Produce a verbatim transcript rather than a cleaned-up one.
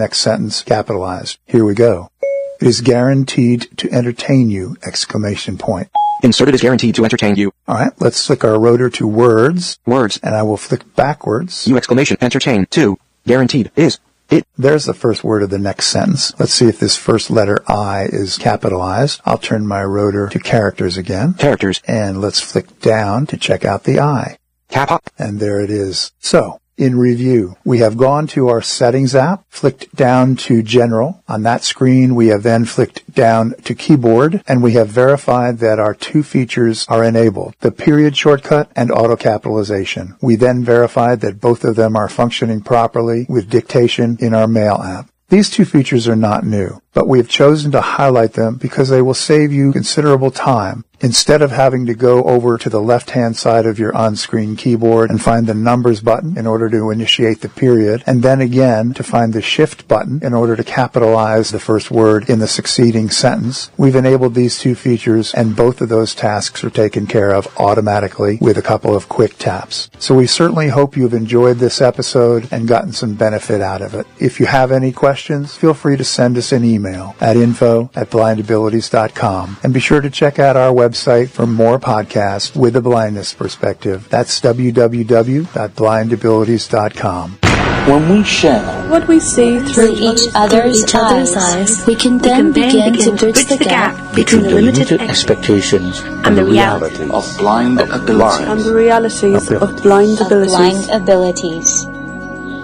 next sentence capitalized. Here we go. It is guaranteed to entertain you! Exclamation point. Inserted is guaranteed to entertain you. All right, let's flick our rotor to words. Words. And I will flick backwards. You! Exclamation. Entertain. Two. Guaranteed is. It. There's the first word of the next sentence. Let's see if this first letter I is capitalized. I'll turn my rotor to characters again. Characters. And let's flick down to check out the I. Cap up. And there it is. So, in review, we have gone to our Settings app, flicked down to General. On that screen, we have then flicked down to Keyboard, and we have verified that our two features are enabled, the period shortcut and auto capitalization. We then verified that both of them are functioning properly with dictation in our Mail app. These two features are not new, but we have chosen to highlight them because they will save you considerable time. Instead of having to go over to the left-hand side of your on-screen keyboard and find the numbers button in order to initiate the period, and then again to find the shift button in order to capitalize the first word in the succeeding sentence, we've enabled these two features, and both of those tasks are taken care of automatically with a couple of quick taps. So we certainly hope you've enjoyed this episode and gotten some benefit out of it. If you have any questions, feel free to send us an email at info at blind abilities dot com, and be sure to check out our website website for more podcasts with a blindness perspective. That's w w w dot blind abilities dot com. When we share what we see through, through each other's, each other's eyes, eyes, we can then, we can then begin, begin to bridge the, the gap, gap between the limited, limited expectations and, and the reality of blind abilities. And the realities of blind abilities. Of blind abilities.